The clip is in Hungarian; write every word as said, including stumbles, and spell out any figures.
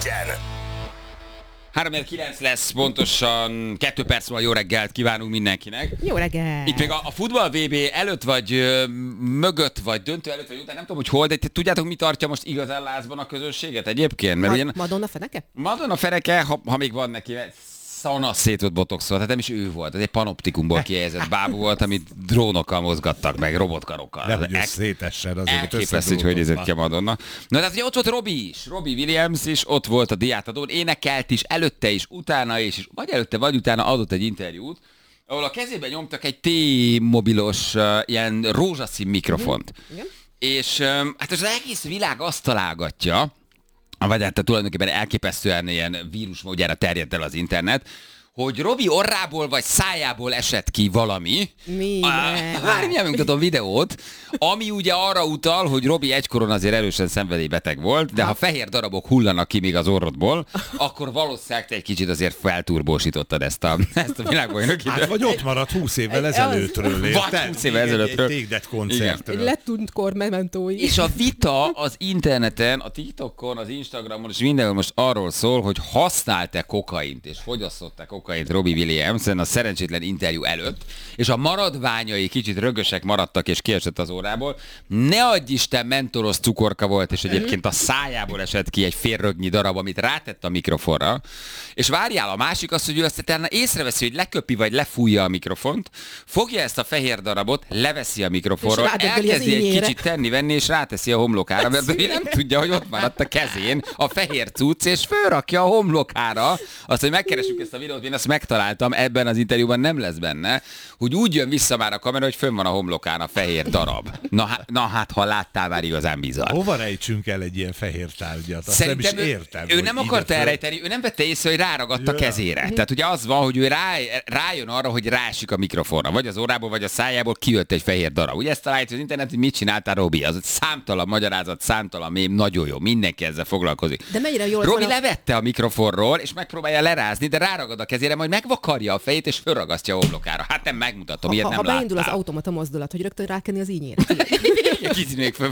legyen. három kilenc lesz pontosan, kettő perc múlva jó reggelt kívánunk mindenkinek. Jó reggelt! Itt még a, a futball vé bé előtt vagy ö, mögött, vagy döntő előtt, vagy után, nem tudom, hogy hol, de tudjátok, mi tartja most igazán lázban a közönséget egyébként? Mert Ma- ugye, Madonna feneke? Madonna Fereke, ha, ha még van neki, szanasz szétott botoxol, tehát nem is ő volt, ez egy panoptikumból kihelyezett bábú volt, amit drónokkal mozgattak meg, robotkarokkal. De hogy El- ez szétessen azért. Elképesztő, hogy hogy nézett ki a Madonna. Na tehát ugye ott volt Robbie is, Robbie Williams is, ott volt a diátadón, énekelt is, előtte is, utána is, és vagy előtte, vagy utána adott egy interjút, ahol a kezébe nyomtak egy T-mobilos uh, ilyen rózsaszín mikrofont. Igen. És um, hát az egész világ azt találgatja, vagy hát tulajdonképpen elképesztően ilyen vírusmódjára terjedt el az internet, hogy Robi orrából vagy szájából esett ki valami. Mi? Már nem mutatom videót, ami ugye arra utal, hogy Robi egykoron azért erősen szenvedélybeteg volt, de ha fehér darabok hullanak ki még az orrodból, akkor valószínűleg te egy kicsit azért felturbósítottad ezt a, ezt a világbajnoki. Hát vagy ott maradt húsz évvel Az- ezelőttről. Vagy érted? húsz évvel Egy- ezelőttről. Egy Take That koncertről. Egy letunt kor mementói. És a vita az interneten, a TikTokon, az Instagramon és mindenhol most arról szól, hogy használt-e kokaint és fogyasztott-e kokaint Robbie Williamson a szerencsétlen interjú előtt, és a maradványai kicsit rögösek maradtak és kiesett az órából. Ne adj Isten, mentolos cukorka volt, és egyébként a szájából esett ki egy fél rögnyi darab, amit rátett a mikrofonra. És várjál, a másik az, hogy ő azt utána észreveszi, hogy leköpi vagy lefújja a mikrofont, fogja ezt a fehér darabot, leveszi a mikrofonról, És rádöggeli az elkezdi egy ínyére. kicsit tenni-venni, és ráteszi a homlokára, mert ő nem tudja, hogy ott maradt a kezén a fehér cucc, és fölrakja a homlokára. Azt, hogy megkeressük ezt a videót, én azt megtaláltam, ebben az interjúban nem lesz benne, hogy úgy jön vissza már a kamera, hogy fönn van a homlokán a fehér darab. Na, hát- na hát, ha láttál, már igazán bizarr. Hova rejtsünk el egy ilyen fehér tárgyat? Azt Szerintem nem is ő, értem. ő hogy nem ide akarta föl- elrejteni, ő nem vette észre, hogy ráragadt a Ja. kezére. Tehát ugye az van, hogy ő rá, rájön arra, hogy rásik a mikrofonra, vagy az órából, vagy a szájából kijött egy fehér darab. Ugye ezt találjuk az internet, hogy mit csináltál, Robi? Az egy számtalan magyarázat, számtalan mém, nagyon jó, mindenki ezzel foglalkozik. De mennyire jól Robi van a- levette a mikrofonról, és megpróbálja lerázni, de ráragad a kezére, majd megvakarja a fejét, és fölragasztja a homlokára. Hát nem megmutatom, Ha, ilyet ha, nem ha beindul az láttál. automata mozdulat, hogy rögtön rákenni az ínyére. Kicsit még föl,